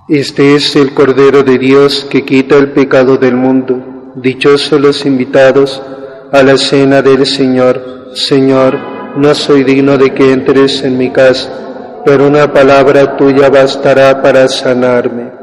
Este es el Cordero de Dios que quita el pecado del mundo. Dichosos los invitados a la cena del Señor. Señor, no soy digno de que entres en mi casa, pero una palabra tuya bastará para sanarme.